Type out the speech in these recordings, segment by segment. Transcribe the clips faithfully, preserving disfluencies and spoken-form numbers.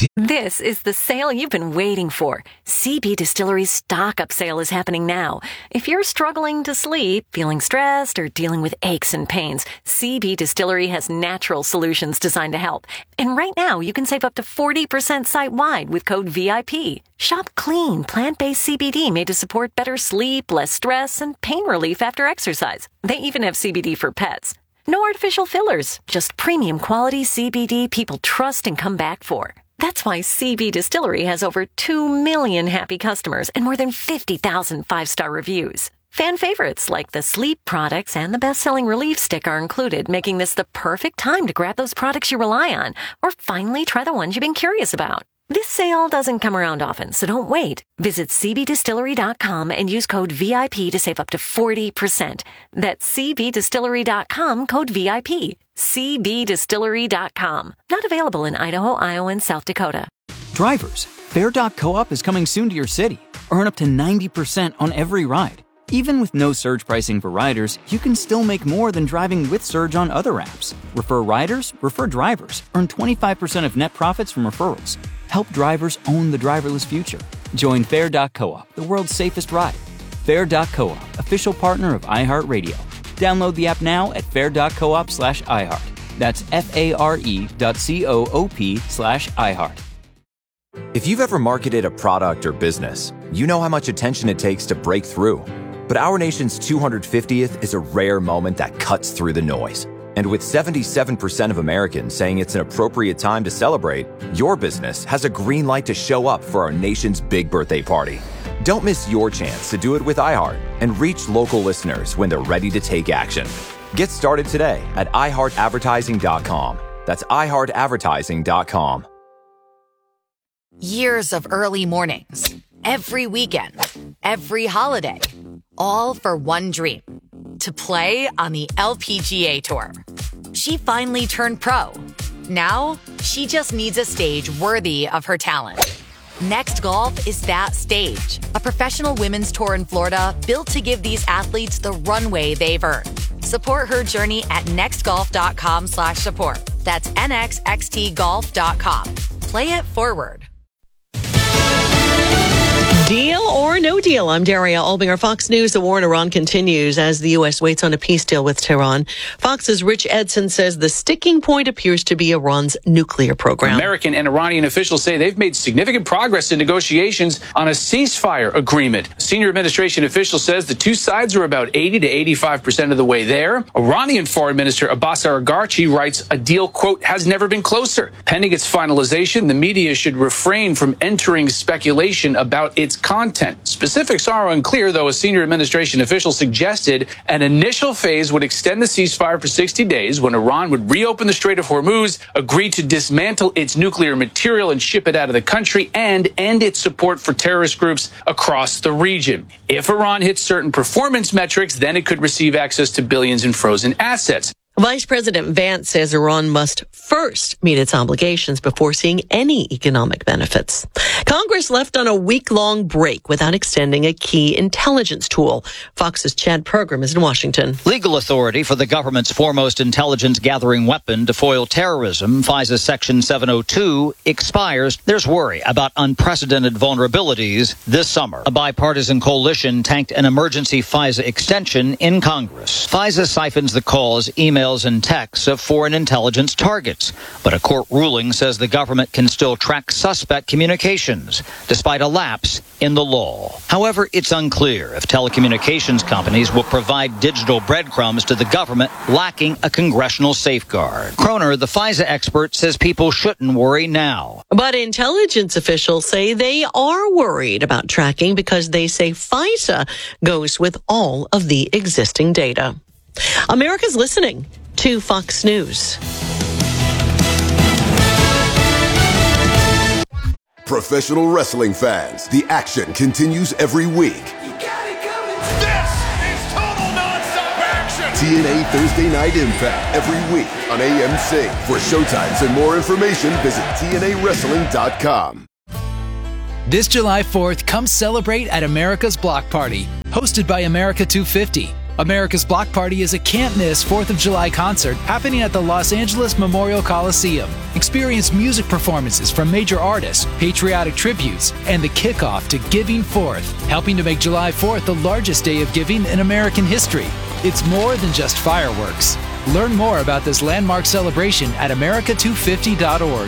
This is the sale you've been waiting for. C B Distillery's stock up sale is happening now. If you're struggling to sleep, feeling stressed, or dealing with aches and pains, C B Distillery has natural solutions designed to help. And right now, you can save up to forty percent site-wide with code V I P. Shop clean, plant-based C B D made to support better sleep, less stress, and pain relief after exercise. They even have C B D for pets. No artificial fillers, just premium quality C B D people trust and come back for. That's why C B Distillery has over two million happy customers and more than fifty thousand five-star reviews. Fan favorites like the sleep products and the best-selling Relief Stick are included, making this the perfect time to grab those products you rely on or finally try the ones you've been curious about. This sale doesn't come around often, so don't wait. Visit C B distillery dot com and use code V I P to save up to forty percent. That's C B distillery dot com, code V I P. C B distillery dot com. Not available in Idaho, Iowa, and South Dakota. Drivers, Fair dot Co-op is coming soon to your city. Earn up to ninety percent on every ride. Even with no surge pricing for riders, you can still make more than driving with Surge on other apps. Refer riders, refer drivers. Earn twenty-five percent of net profits from referrals. Help drivers own the driverless future. Join Fair dot Co-op, the world's safest ride. Fair dot Co-op, official partner of iHeartRadio. Download the app now at fair dot coop slash iHeart. That's F-A-R-E dot C-O-O-P slash iHeart. If you've ever marketed a product or business, you know how much attention it takes to break through. But our nation's two hundred fiftieth is a rare moment that cuts through the noise. And with seventy-seven percent of Americans saying it's an appropriate time to celebrate, your business has a green light to show up for our nation's big birthday party. Don't miss your chance to do it with iHeart and reach local listeners when they're ready to take action. Get started today at i heart advertising dot com. That's i heart advertising dot com. Years of early mornings, every weekend, every holiday, all for one dream. To play on the L P G A Tour. She finally turned pro. Now, she just needs a stage worthy of her talent. Next Golf is that stage. A professional women's tour in Florida built to give these athletes the runway they've earned. Support her journey at nextgolf.com slash support. That's nxxtgolf.com. Play it forward. Deal or no deal? I'm Daria Albinger. Fox News. The war in Iran continues as the U S waits on a peace deal with Tehran. Fox's Rich Edson says the sticking point appears to be Iran's nuclear program. American and Iranian officials say they've made significant progress in negotiations on a ceasefire agreement. Senior administration official says the two sides are about eighty to eighty-five percent of the way there. Iranian Foreign Minister Abbas Araghchi writes a deal, quote, has never been closer. Pending its finalization, the media should refrain from entering speculation about its content. Specifics are unclear, though a senior administration official suggested an initial phase would extend the ceasefire for sixty days when Iran would reopen the Strait of Hormuz, agree to dismantle its nuclear material and ship it out of the country, and end its support for terrorist groups across the region. If Iran hits certain performance metrics, then it could receive access to billions in frozen assets. Vice President Vance says Iran must first meet its obligations before seeing any economic benefits. Congress left on a week-long break without extending a key intelligence tool. Fox's Chad Pergram is in Washington. Legal authority for the government's foremost intelligence-gathering weapon to foil terrorism, FISA Section seven oh two, expires. There's worry about unprecedented vulnerabilities this summer. A bipartisan coalition tanked an emergency FISA extension in Congress. FISA siphons the calls, emails, and texts of foreign intelligence targets. But a court ruling says the government can still track suspect communications, despite a lapse in the law. However, it's unclear if telecommunications companies will provide digital breadcrumbs to the government lacking a congressional safeguard. Croner, the FISA expert, says people shouldn't worry now. But intelligence officials say they are worried about tracking because they say FISA goes with all of the existing data. America's listening to Fox News. Professional wrestling fans, the action continues every week. You got it coming. This is total nonstop action. T N A Thursday Night Impact every week on A M C. For showtimes and more information, visit T N A wrestling dot com. This July fourth, come celebrate at America's Block Party, hosted by America two fifty. America's Block Party is a can't-miss fourth of July concert happening at the Los Angeles Memorial Coliseum. Experience music performances from major artists, patriotic tributes, and the kickoff to Giving Fourth, helping to make July fourth the largest day of giving in American history. It's more than just fireworks. Learn more about this landmark celebration at America two fifty dot org.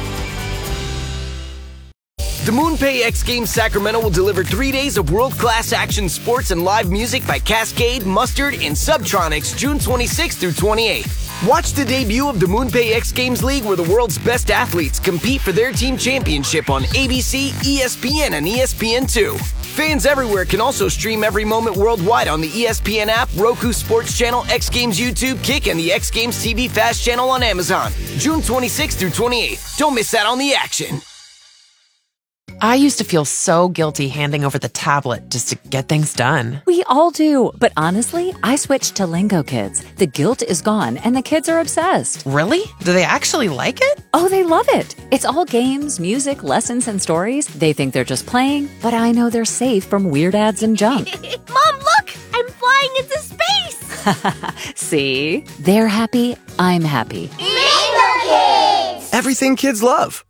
The MoonPay X Games Sacramento will deliver three days of world-class action sports and live music by Cascade, Mustard, and Subtronics June twenty-sixth through twenty-eighth. Watch the debut of the MoonPay X Games League, where the world's best athletes compete for their team championship on A B C, E S P N, and E S P N two. Fans everywhere can also stream every moment worldwide on the E S P N app, Roku Sports Channel, X Games YouTube, Kick, and the X Games T V Fast channel on Amazon. June twenty-sixth through twenty-eighth. Don't miss out on the action. I used to feel so guilty handing over the tablet just to get things done. We all do, but honestly, I switched to Lingo Kids. The guilt is gone, and the kids are obsessed. Really? Do they actually like it? Oh, they love it. It's all games, music, lessons, and stories. They think they're just playing, but I know they're safe from weird ads and junk. Mom, look! I'm flying into space! See? They're happy, I'm happy. Lingo Kids! Everything kids love.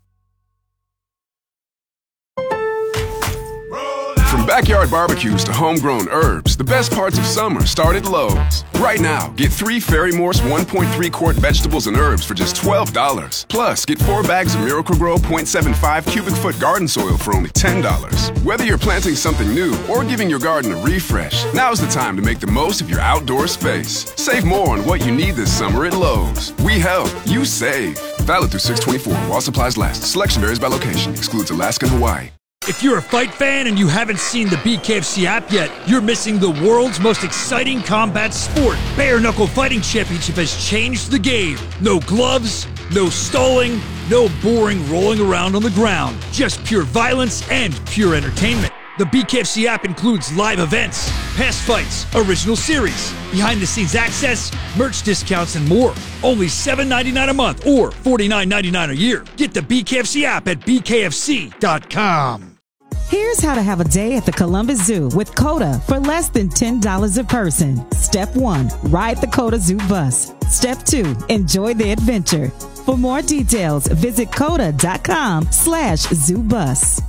From backyard barbecues to homegrown herbs, the best parts of summer start at Lowe's. Right now, get three Fairy Morse one point three quart vegetables and herbs for just twelve dollars. Plus, get four bags of Miracle-Gro point seven five cubic foot garden soil for only ten dollars. Whether you're planting something new or giving your garden a refresh, now's the time to make the most of your outdoor space. Save more on what you need this summer at Lowe's. We help, you save. Valid through six twenty-four while supplies last. Selection varies by location. Excludes Alaska and Hawaii. If you're a fight fan and you haven't seen the B K F C app yet, you're missing the world's most exciting combat sport. Bare Knuckle Fighting Championship has changed the game. No gloves, no stalling, no boring rolling around on the ground. Just pure violence and pure entertainment. The B K F C app includes live events, past fights, original series, behind-the-scenes access, merch discounts, and more. Only seven ninety-nine a month or forty-nine ninety-nine a year. Get the B K F C app at B K F C dot com. Here's how to have a day at the Columbus Zoo with COTA for less than ten dollars a person. Step one, ride the COTA Zoo bus. Step two, enjoy the adventure. For more details, visit COTA.com slash zoo bus.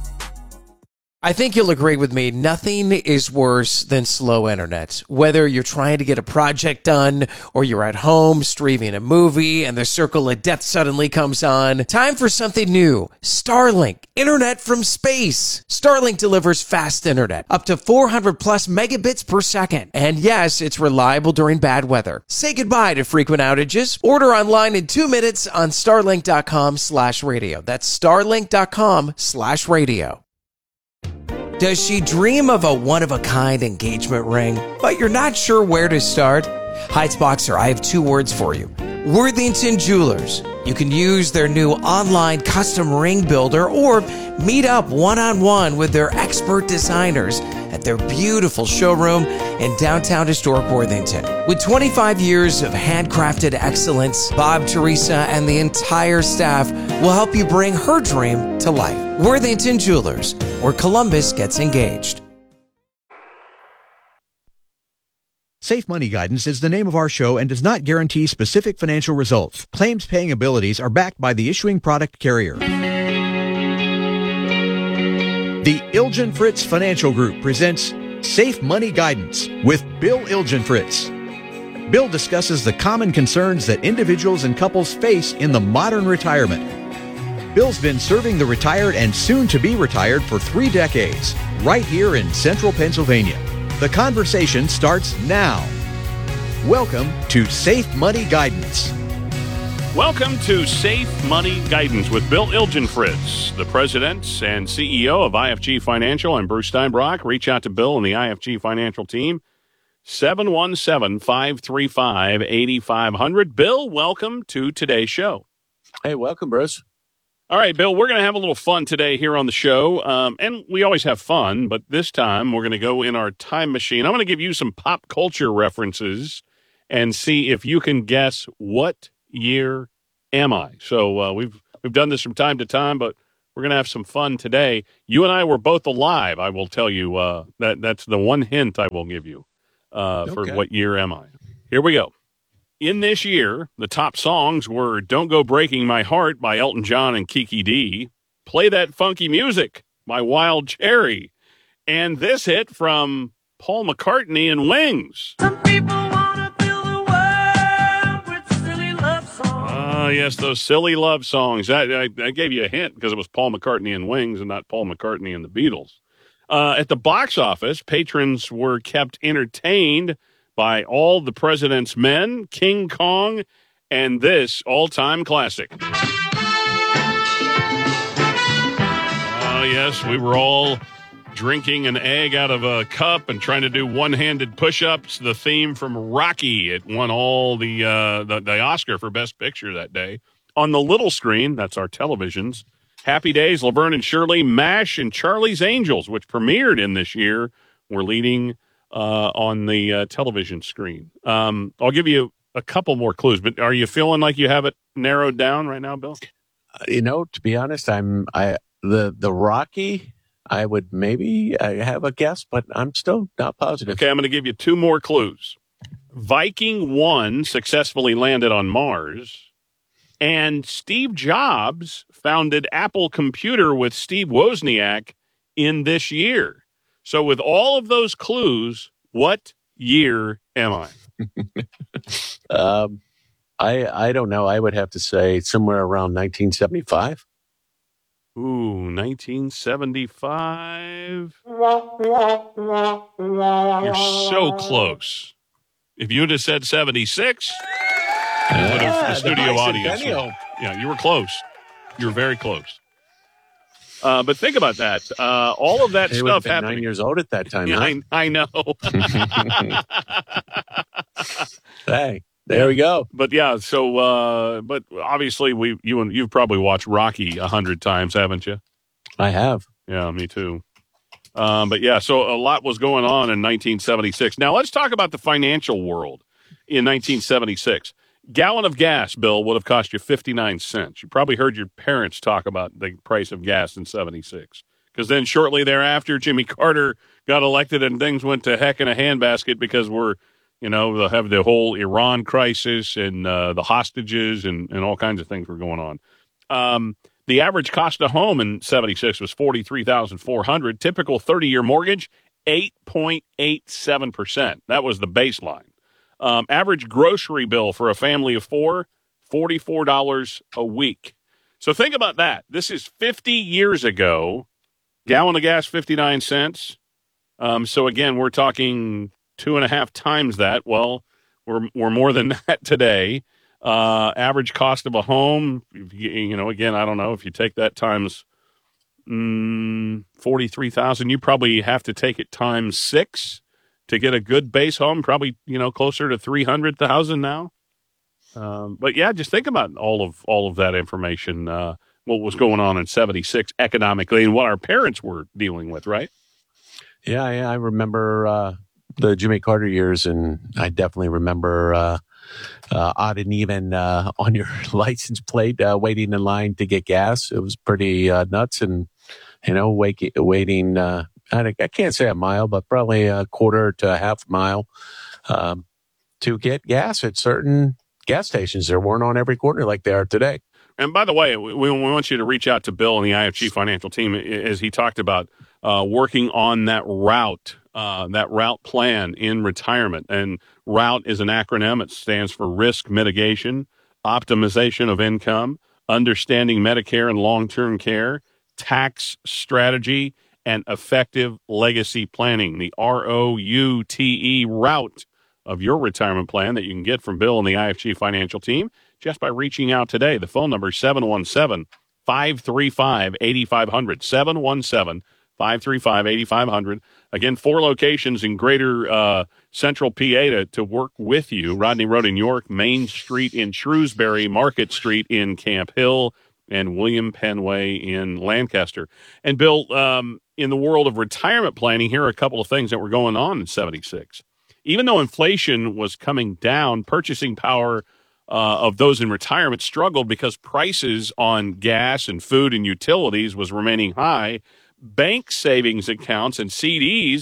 I think you'll agree with me, nothing is worse than slow internet. Whether you're trying to get a project done or you're at home streaming a movie and the circle of death suddenly comes on, time for something new. Starlink, internet from space. Starlink delivers fast internet, up to four hundred plus megabits per second. And yes, it's reliable during bad weather. Say goodbye to frequent outages. Order online in two minutes on starlink.com slash radio. That's starlink.com slash radio. Does she dream of a one-of-a-kind engagement ring, but you're not sure where to start? Heights Boxer, I have two words for you. Worthington Jewelers. You can use their new online custom ring builder or meet up one-on-one with their expert designers at their beautiful showroom in downtown historic Worthington. With twenty-five years of handcrafted excellence, Bob, Teresa, and the entire staff will help you bring her dream to life. Worthington Jewelers, where Columbus gets engaged. Safe Money Guidance is the name of our show and does not guarantee specific financial results. Claims paying abilities are backed by the issuing product carrier. The Ilgen Fritz Financial Group presents Safe Money Guidance with Bill Ilgen Fritz. Bill discusses the common concerns that individuals and couples face in the modern retirement. Bill's been serving the retired and soon to be retired for three decades, right here in central Pennsylvania. The conversation starts now. Welcome to Safe Money Guidance. Welcome to Safe Money Guidance with Bill Ilgen Fritz, the president and C E O of I F G Financial. I'm Bruce Steinbrock. Reach out to Bill and the I F G Financial team, seven one seven, five three five, eight five zero zero. Bill, welcome to today's show. Hey, welcome, Bruce. All right, Bill, we're going to have a little fun today here on the show, um, and we always have fun, but this time we're going to go in our time machine. I'm going to give you some pop culture references and see if you can guess what year am I. So uh, we've we've done this from time to time, but we're going to have some fun today. You and I were both alive, I will tell you. Uh, that that's the one hint I will give you. uh, for Okay. What Year Am I? Here we go. In this year, the top songs were Don't Go Breaking My Heart by Elton John and Kiki D, Play That Funky Music by Wild Cherry, and this hit from Paul McCartney and Wings. Ah, yes, those silly love songs. I, I, I gave you a hint because it was Paul McCartney and Wings and not Paul McCartney and the Beatles. Uh, at the box office, patrons were kept entertained by All the President's Men, King Kong, and this all-time classic. Oh, yes, we were all drinking an egg out of a cup and trying to do one-handed push-ups. The theme from Rocky. It won all the, uh, the the Oscar for Best Picture that day. On the little screen, that's our televisions, Happy Days, Laverne and Shirley, MASH, and Charlie's Angels, which premiered in this year, were leading uh, on the uh, television screen. Um, I'll give you a couple more clues, but are you feeling like you have it narrowed down right now, Bill? Uh, you know, to be honest, I'm I the the Rocky. I would maybe I have a guess, but I'm still not positive. Okay, I'm going to give you two more clues. Viking one successfully landed on Mars, and Steve Jobs founded Apple Computer with Steve Wozniak in this year. So with all of those clues, what year am I? um, I I don't know. I would have to say somewhere around nineteen seventy-five. Ooh, nineteen seventy-five. You're so close. If you would have said seventy-six, you would have the studio audience. would- Yeah, you were close. You were very close. Uh, but think about that. Uh, all of that They would have stuff been happening. nine years old at that time. Yeah, huh? I, I know. Hey, there we go. But yeah, so uh, but obviously we you and you've probably watched Rocky a hundred times, haven't you? I have. Yeah, me too. Um, but yeah, so a lot was going on in nineteen seventy-six. Now let's talk about the financial world in nineteen seventy-six. Gallon of gas, Bill, would have cost you fifty-nine cents. You probably heard your parents talk about the price of gas in seventy-six. Because then shortly thereafter, Jimmy Carter got elected and things went to heck in a handbasket because we're, you know, they'll have the whole Iran crisis and uh, the hostages and, and all kinds of things were going on. Um, the average cost of home in seventy-six was forty-three thousand four hundred dollars. Typical thirty-year mortgage, eight point eight seven percent. That was the baseline. Um, average grocery bill for a family of four, forty-four dollars a week. So think about that. This is fifty years ago. Gallon of gas, fifty-nine cents. Um, so again, we're talking two and a half times that. Well, we're we're more than that today. Uh, average cost of a home, you know, again, I don't know if you take that times mm, forty-three thousand, you probably have to take it times six to get a good base home. Probably, you know, closer to three hundred thousand now. Um, but yeah, just think about all of all of that information. Uh, what was going on in seventy-six economically and what our parents were dealing with, right? Yeah, yeah, I remember uh, the Jimmy Carter years, and I definitely remember uh, uh, odd and even uh, on your license plate, uh, waiting in line to get gas. It was pretty uh, nuts, and you know, wait, waiting. Uh, I, I can't say a mile, but probably a quarter to a half mile um, to get gas at certain gas stations. There weren't on every corner like they are today. And by the way, we, we want you to reach out to Bill and the I F G financial team as he talked about uh, working on that route, uh, that route plan in retirement. And ROUTE is an acronym. It stands for Risk Mitigation, Optimization of Income, Understanding Medicare and Long-Term Care, Tax Strategy, and Effective Legacy Planning. The R O U T E route of your retirement plan that you can get from Bill and the I F G financial team just by reaching out today. The phone number is seven one seven, five three five, eight five zero zero, seven one seven, five three five, eight five zero zero. Again, four locations in greater uh, central P A to, to work with you. Rodney Road in York, Main Street in Shrewsbury, Market Street in Camp Hill, and William Penn Way in Lancaster. And Bill, um, in the world of retirement planning, here are a couple of things that were going on in seventy-six. Even though inflation was coming down, purchasing power uh, of those in retirement struggled because prices on gas and food and utilities was remaining high. Bank savings accounts and C Ds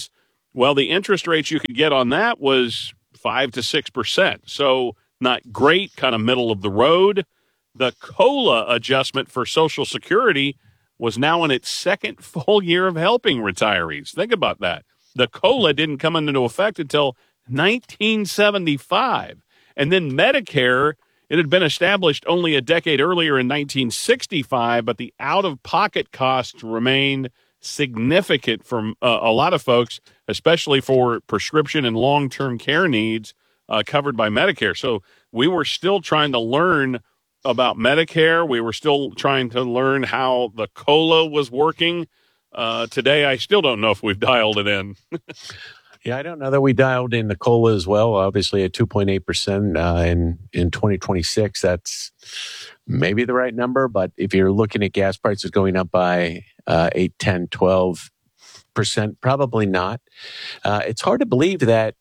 Well, the interest rates you could get on that was five to six percent. So not great, kind of middle of the road. The COLA adjustment for Social Security was now in its second full year of helping retirees. Think about that. The COLA didn't come into effect until nineteen seventy-five. And then Medicare, it had been established only a decade earlier in nineteen sixty-five, but the out-of-pocket costs remained significant for uh, a lot of folks, especially for prescription and long-term care needs uh, covered by Medicare. So we were still trying to learn about Medicare. We were still trying to learn how the COLA was working. Uh, today, I still don't know if we've dialed it in. Yeah, I don't know that we dialed in the COLA as well. Obviously, at two point eight percent uh, in, in twenty twenty-six, that's maybe the right number. But if you're looking at gas prices going up by uh, eight, ten, twelve percent, probably not. Uh, it's hard to believe that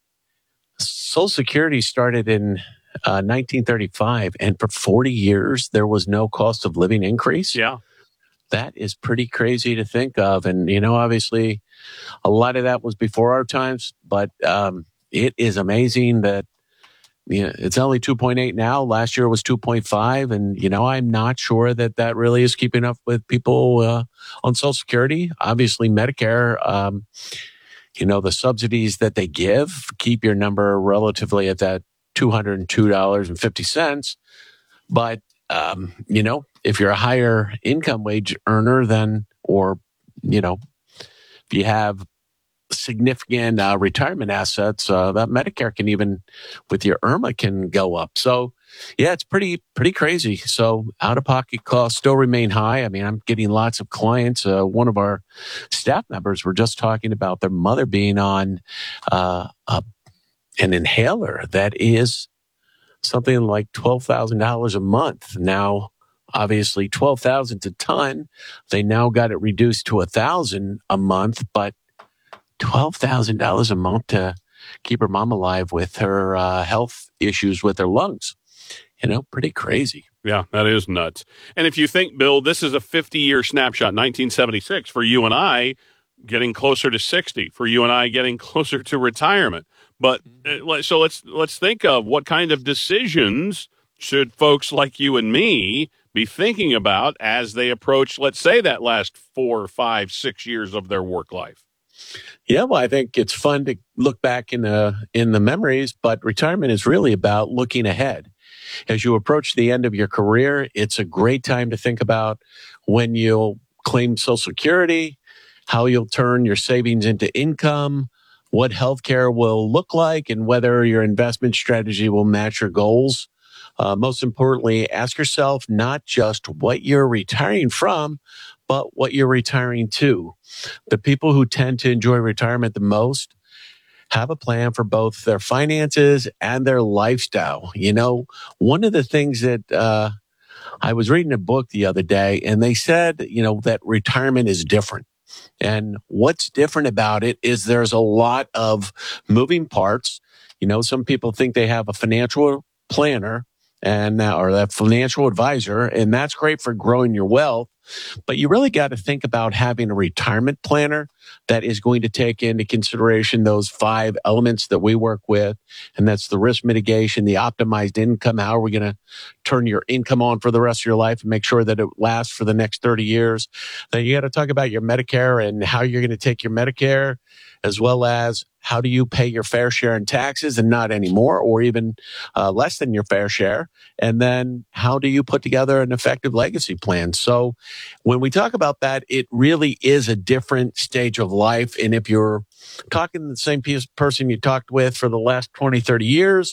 Social Security started in uh, nineteen thirty-five, and for forty years, there was no cost of living increase. Yeah. That is pretty crazy to think of. And, you know, obviously, a lot of that was before our times, but um, it is amazing that, you know, it's only two point eight now. Last year it was two point five. And, you know, I'm not sure that that really is keeping up with people uh, on Social Security. Obviously, Medicare, um, you know, the subsidies that they give keep your number relatively at that two hundred two dollars and fifty cents. But, um, you know, if you're a higher income wage earner than, or, you know, if you have significant uh, retirement assets, uh, that Medicare can even, with your I R M A, can go up. So, yeah, it's pretty, pretty crazy. So out-of-pocket costs still remain high. I mean, I'm getting lots of clients. Uh, one of our staff members were just talking about their mother being on uh, a, an inhaler that is something like twelve thousand dollars a month. Now, obviously, twelve thousand dollars a ton. They now got it reduced to one thousand dollars a month, but twelve thousand dollars a month to keep her mom alive with her uh, health issues with her lungs. You know, pretty crazy. Yeah, that is nuts. And if you think, Bill, this is a fifty-year snapshot, nineteen seventy-six, for you and I getting closer to sixty, for you and I getting closer to retirement. But uh, so let's let's think of what kind of decisions should folks like you and me be thinking about as they approach, let's say, that last four, five, six years of their work life. Yeah, well, I think it's fun to look back in the in the memories, but retirement is really about looking ahead. As you approach the end of your career, it's a great time to think about when you'll claim Social Security, how you'll turn your savings into income, what healthcare will look like, and whether your investment strategy will match your goals. Uh, most importantly, ask yourself not just what you're retiring from, but what you're retiring to. The people who tend to enjoy retirement the most have a plan for both their finances and their lifestyle. You know, one of the things that uh, I was reading a book the other day, and they said, you know, that retirement is different. And what's different about it is there's a lot of moving parts. You know, some people think they have a financial planner and uh, or that financial advisor, and that's great for growing your wealth. But you really got to think about having a retirement planner that is going to take into consideration those five elements that we work with. And that's the risk mitigation, the optimized income. How are we going to turn your income on for the rest of your life and make sure that it lasts for the next thirty years? Then you got to talk about your Medicare and how you're going to take your Medicare, as well as how do you pay your fair share in taxes and not anymore, or even uh, less than your fair share? And then how do you put together an effective legacy plan? So when we talk about that, it really is a different stage of life. And if you're talking to the same person you talked with for the last twenty, thirty years,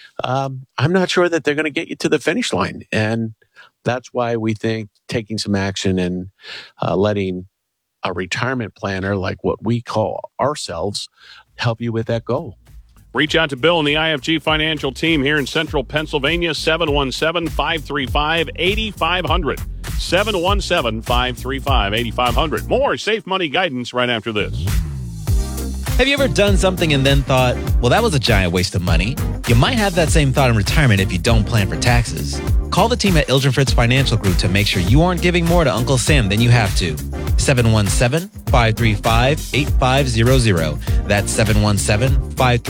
um, I'm not sure that they're going to get you to the finish line. And that's why we think taking some action and uh, letting a retirement planner like what we call ourselves help you with that goal. Reach out to Bill and the I F G Financial team here in central Pennsylvania, seven one seven, five three five, eight five zero zero. seven one seven, five three five, eight five zero zero. More Safe Money guidance right after this. Have you ever done something and then thought, well, that was a giant waste of money? You might have that same thought in retirement if you don't plan for taxes. Call the team at Ilgen Fritz Financial Group to make sure you aren't giving more to Uncle Sam than you have to. seven one seven, five three five, eight five zero zero. That's seven one seven, five three five